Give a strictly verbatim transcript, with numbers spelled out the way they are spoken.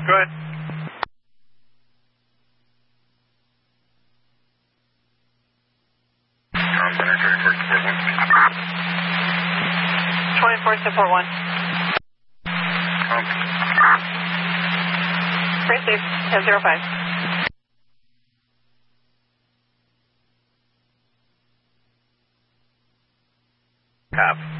Go ahead. Um, Center twenty-four support one. twenty-four support one. Um, Receive ten zero five. Cop.